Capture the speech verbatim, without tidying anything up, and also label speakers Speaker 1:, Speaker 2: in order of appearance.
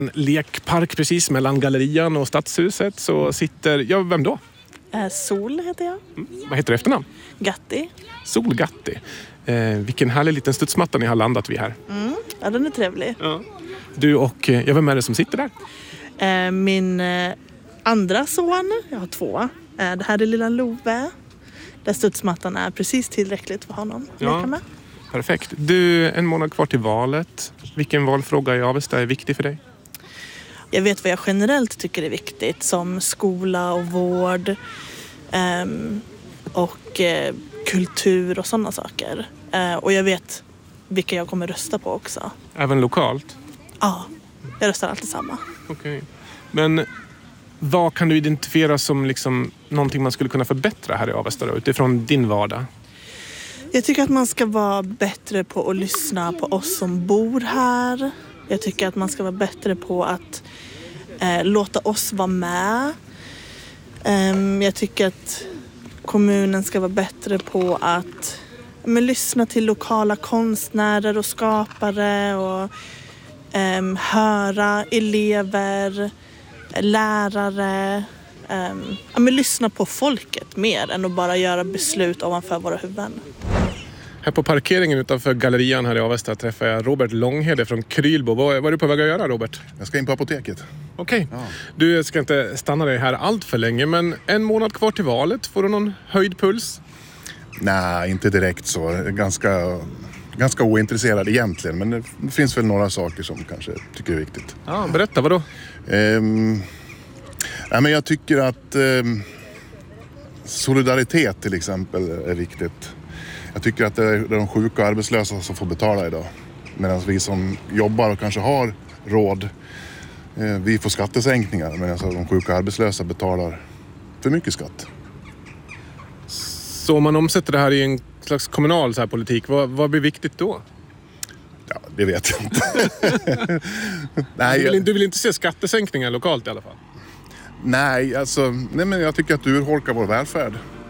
Speaker 1: En lekpark precis mellan gallerian och stadshuset så sitter, ja vem då?
Speaker 2: Eh, Sol heter jag.
Speaker 1: Mm. Vad heter du efternamn?
Speaker 2: Gatti.
Speaker 1: Sol Gatti. Eh, vilken härlig liten studsmatta ni har landat vid här.
Speaker 2: Mm. Ja, den är trevlig.
Speaker 1: Ja. Du och, ja vem är det som sitter där?
Speaker 2: Eh, min eh, andra son, jag har två. Eh, det här är lilla Love. Där studsmattan är precis tillräckligt för honom att
Speaker 1: Ja.
Speaker 2: leka med.
Speaker 1: Perfekt. Du, en månad kvar till valet. Vilken valfråga i Avesta är viktig för dig?
Speaker 2: Jag vet vad jag generellt tycker är viktigt, som skola och vård ehm, och eh, kultur och sådana saker. Eh, och jag vet vilka jag kommer rösta på också.
Speaker 1: Även lokalt?
Speaker 2: Ja, jag röstar alltid samma.
Speaker 1: Okej. Men vad kan du identifiera som liksom någonting man skulle kunna förbättra här i Avesta då, utifrån din vardag?
Speaker 2: Jag tycker att man ska vara bättre på att lyssna på oss som bor här. Jag tycker att man ska vara bättre på att eh, låta oss vara med. Um, jag tycker att kommunen ska vara bättre på att men, lyssna till lokala konstnärer och skapare och um, höra elever, lärare. Um, ja, men, lyssna på folket mer än att bara göra beslut ovanför våra huvuden.
Speaker 1: Här på parkeringen utanför gallerian här i Avesta träffar jag Robert Långhede från Krylbo. Vad, vad är du på väg att göra, Robert?
Speaker 3: Jag ska in på apoteket.
Speaker 1: Okej.
Speaker 3: Ja.
Speaker 1: Du ska inte stanna dig här allt för länge, men en månad kvar till valet. Får du någon höjd puls?
Speaker 3: Nej, inte direkt så. Ganska, ganska ointresserad egentligen. Men det finns väl några saker som kanske tycker är viktigt.
Speaker 1: Ja, berätta, vadå?
Speaker 3: Ehm, nej, men jag tycker att ehm, solidaritet till exempel är viktigt. Jag tycker att det är de sjuka och arbetslösa som får betala idag. Medan vi som jobbar och kanske har råd, eh, vi får skattesänkningar. Medan de sjuka och arbetslösa betalar för mycket skatt.
Speaker 1: Så om man omsätter det här i en slags kommunal så här politik, vad, vad blir viktigt då?
Speaker 3: Ja, det vet jag inte. nej,
Speaker 1: Du vill,
Speaker 3: jag,
Speaker 1: du vill inte se skattesänkningar lokalt i alla fall?
Speaker 3: nej, alltså, nej, men jag tycker att du urholkar vår välfärd.